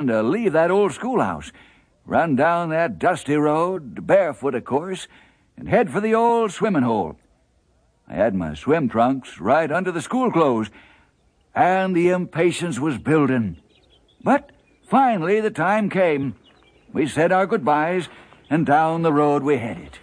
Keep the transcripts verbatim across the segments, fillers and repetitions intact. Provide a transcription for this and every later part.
to leave that old schoolhouse, run down that dusty road, barefoot, of course, and head for the old swimming hole. I had my swim trunks right under the school clothes, and the impatience was building. But finally the time came. We said our goodbyes, and down the road we headed.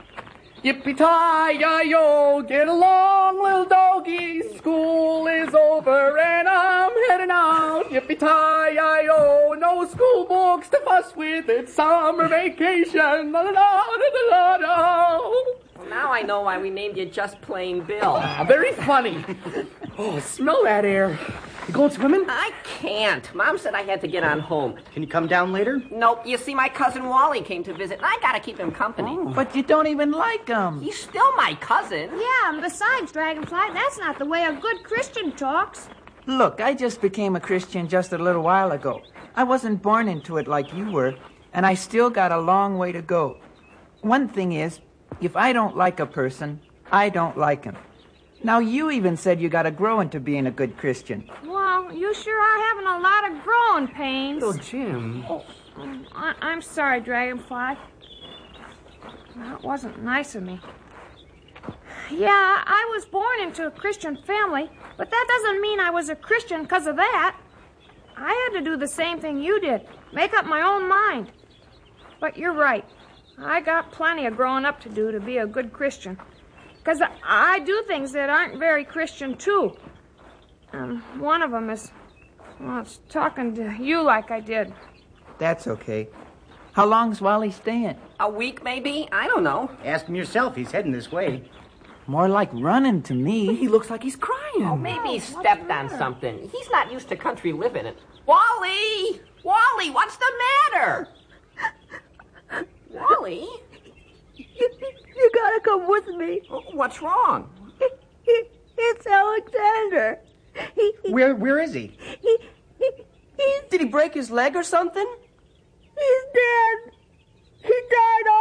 Yippee-ki-yi-yo, get along, little doggy. School is over and I'm heading out. Yippee-ki-yi-yo, no school books to fuss with. It's summer vacation. La la la la la la. Well, now I know why we named you Just Plain Bill. Ah, very funny. Oh, smell that air. You going swimming? I can't. Mom said I had to get on home. Can you come down later? Nope. You see, my cousin Wally came to visit, and I gotta keep him company. Oh, but you don't even like him. He's still my cousin. Yeah, and besides, Dragonfly, that's not the way a good Christian talks. Look, I just became a Christian just a little while ago. I wasn't born into it like you were, and I still got a long way to go. One thing is, if I don't like a person, I don't like him. Now, you even said you got to grow into being a good Christian. Well, you sure are having a lot of growing pains. Oh, Jim. Oh, I- I'm sorry, Dragonfly. That wasn't nice of me. Yeah, I was born into a Christian family, but that doesn't mean I was a Christian because of that. I had to do the same thing you did, make up my own mind. But you're right. I got plenty of growing up to do to be a good Christian. Because I do things that aren't very Christian, too. Um, one of them is, well, it's talking to you like I did. That's okay. How long's Wally staying? A week, maybe? I don't know. Ask him yourself. He's heading this way. More like running to me. He looks like he's crying. Oh, maybe he stepped on something. He's not used to country living. It. Wally! Wally, what's the matter? Wally? You, you gotta come with me. What's wrong? It's Alexander. He, he, Where, where is he? he, he, he's, Did he break his leg or something? he's dead. He died